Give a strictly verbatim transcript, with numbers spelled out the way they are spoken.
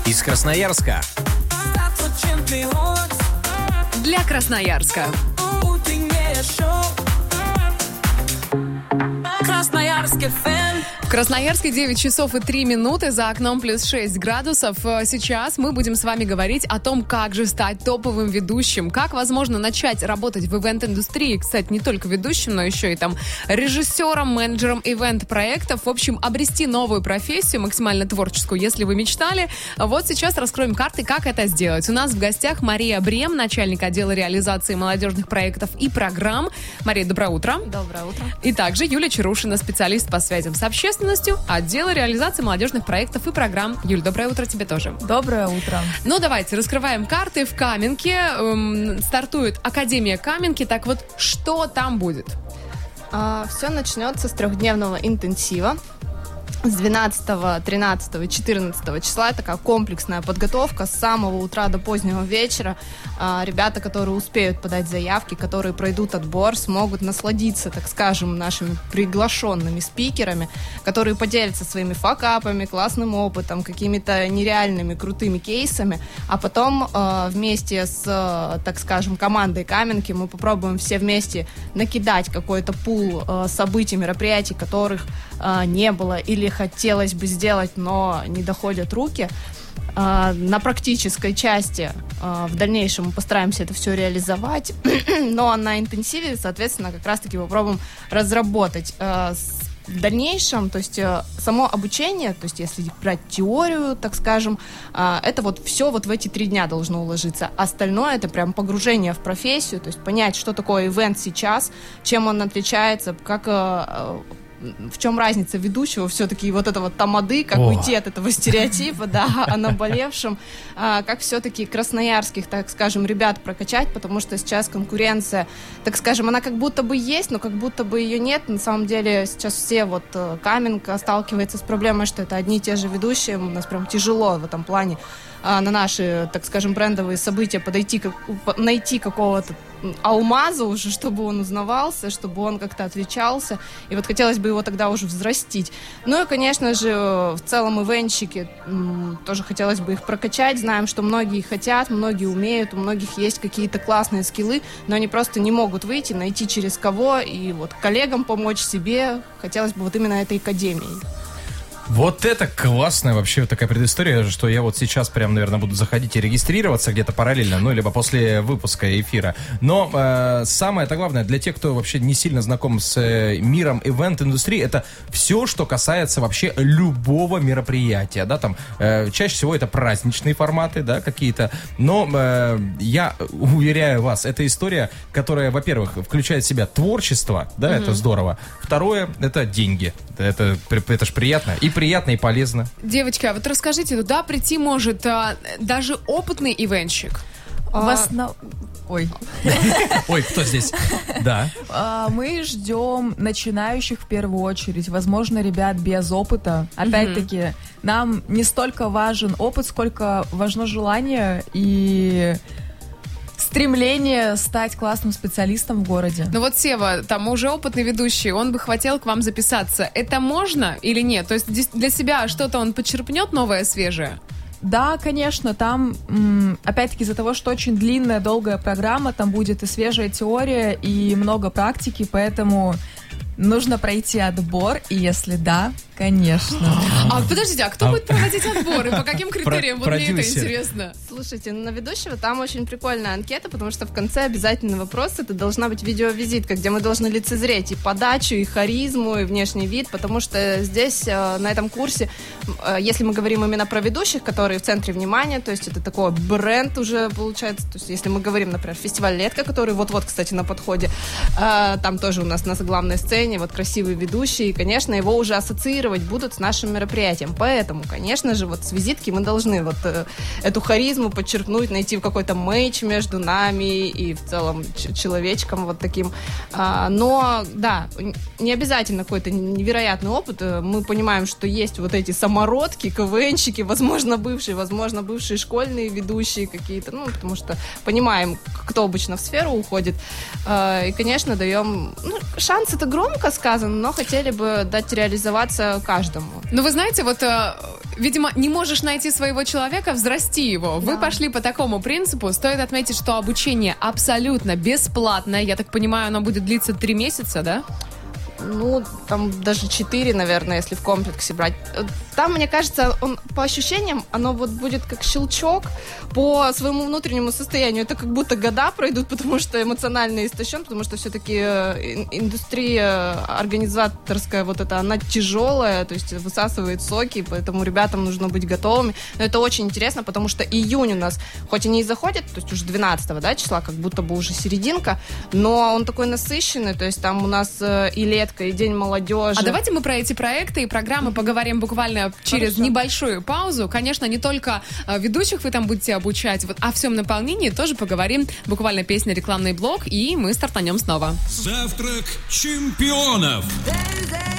из Красноярска. Для Красноярска. Красноярск эф эм. В Красноярске девять часов и три минуты, за окном плюс шесть градусов. Сейчас мы будем с вами говорить о том, как же стать топовым ведущим, как возможно начать работать в ивент-индустрии, кстати, не только ведущим, но еще и там режиссером, менеджером ивент-проектов, в общем, обрести новую профессию, максимально творческую, если вы мечтали. Вот сейчас раскроем карты, как это сделать. У нас в гостях Мария Брем, начальник отдела реализации молодежных проектов и программ. Мария, доброе утро. Доброе утро. И также Юлия Чарушина, специалист по связям с общественностью, отдела реализации молодежных проектов и программ. Юль, доброе утро тебе тоже. Доброе утро. Ну, давайте, раскрываем карты. В Каменке эм, стартует Академия Каменки. Так вот, что там будет? А, все начнется с трехдневного интенсива. С двенадцатого, тринадцатого и четырнадцатого числа такая комплексная подготовка с самого утра до позднего вечера. А, ребята, которые успеют подать заявки, которые пройдут отбор, смогут насладиться, так скажем, нашими приглашенными спикерами, которые поделятся своими факапами, классным опытом, какими-то нереальными крутыми кейсами. А потом а, вместе с, так скажем, командой Каменки мы попробуем все вместе накидать какой-то пул а, событий, мероприятий, которых а, не было или хотелось бы сделать, но не доходят руки. На практической части в дальнейшем мы постараемся это все реализовать, но на интенсиве, соответственно, как раз-таки попробуем разработать в дальнейшем, то есть само обучение, то есть если брать теорию, так скажем, это вот все вот в эти три дня должно уложиться. Остальное это прям погружение в профессию, то есть понять, что такое ивент сейчас, чем он отличается, как... в чем разница ведущего все-таки вот этого тамады, как О. уйти от этого стереотипа, да, о наболевшем, а, как все-таки красноярских, так скажем, ребят прокачать, потому что сейчас конкуренция, так скажем, она как будто бы есть, но как будто бы ее нет. На самом деле сейчас все вот Каменка сталкивается с проблемой, что это одни и те же ведущие, у нас прям тяжело в этом плане а, на наши, так скажем, брендовые события подойти, как, найти какого-то алмаза уже, чтобы он узнавался, чтобы он как-то отличался. И вот хотелось бы его тогда уже взрастить. Ну и, конечно же, в целом ивентщики м, тоже хотелось бы их прокачать. Знаем, что многие хотят, многие умеют, у многих есть какие-то классные скиллы, но они просто не могут выйти, найти через кого и вот коллегам помочь себе. Хотелось бы вот именно этой академией. Вот это классная вообще такая предыстория, что я вот сейчас прям, наверное, буду заходить и регистрироваться где-то параллельно, ну, либо после выпуска эфира. Но э, самое-то главное, для тех, кто вообще не сильно знаком с э, миром ивент-индустрии, это все, что касается вообще любого мероприятия, да, там, э, чаще всего это праздничные форматы, да, какие-то, но э, я уверяю вас, это история, которая, во-первых, включает в себя творчество, да, mm-hmm. это здорово, второе, это деньги, это, это ж приятно, и приятно, и полезно. Девочки, а вот расскажите, туда прийти может а, даже опытный ивентщик? В основ... Ой. Ой, кто здесь? Да. Мы ждем начинающих в первую очередь. Возможно, ребят без опыта. Опять-таки, нам не столько важен опыт, сколько важно желание и... стремление стать классным специалистом в городе. Ну вот Сева, там уже опытный ведущий, он бы хотел к вам записаться. Это можно или нет? То есть для себя что-то он подчерпнет новое, свежее? Да, конечно, там, м, опять-таки, из-за того, что очень длинная, долгая программа, там будет и свежая теория, и много практики, поэтому нужно пройти отбор, и если да, конечно. А подождите, а кто А- будет проводить отборы? По каким критериям? Про- Вот мне это продюсер. интересно. Слушайте, на ведущего там очень прикольная анкета, потому что в конце обязательный вопрос, это должна быть видеовизитка, где мы должны лицезреть и подачу, и харизму, и внешний вид, потому что здесь, э, на этом курсе, э, если мы говорим именно про ведущих, которые в центре внимания, то есть это такой бренд уже получается, то есть если мы говорим, например, фестиваль «Летка», который вот-вот, кстати, на подходе, э, там тоже у нас на главной сцене вот красивый ведущий, и, конечно, его уже ассоциировать будут с нашим мероприятием. Поэтому, конечно же, вот с визитки мы должны вот э, эту харизму подчеркнуть, найти какой-то мэйч между нами и в целом ч- человечком вот таким. А, но, да, не обязательно какой-то невероятный опыт. Мы понимаем, что есть вот эти самородки, КВНщики, возможно, бывшие, возможно, бывшие школьные ведущие какие-то, ну, потому что понимаем, кто обычно в сферу уходит. А, и, конечно, даем... Ну, шанс это громко сказано, но хотели бы дать реализоваться каждому. Ну, вы знаете, вот э, видимо, не можешь найти своего человека, взрасти его. Вы Да. пошли по такому принципу. Стоит отметить, что обучение абсолютно бесплатное. Я так понимаю, оно будет длиться три месяца, да? Ну, там даже четыре, наверное, если в комплексе брать. Там, мне кажется, он по ощущениям, оно вот будет как щелчок по своему внутреннему состоянию. Это как будто года пройдут, потому что эмоционально истощен, потому что все-таки индустрия организаторская вот эта, она тяжелая, то есть высасывает соки, поэтому ребятам нужно быть готовыми. Но это очень интересно, потому что июнь у нас, хоть и не заходит, то есть уже двенадцатого, да, числа, как будто бы уже серединка, но он такой насыщенный, то есть там у нас и лето, и День молодежи. А давайте мы про эти проекты и программы поговорим буквально через Хорошо. небольшую паузу. Конечно, не только э, ведущих вы там будете обучать, вот, о всем наполнении тоже поговорим. Буквально песня, рекламный блок, и мы стартанем снова. Завтрак чемпионов. There is a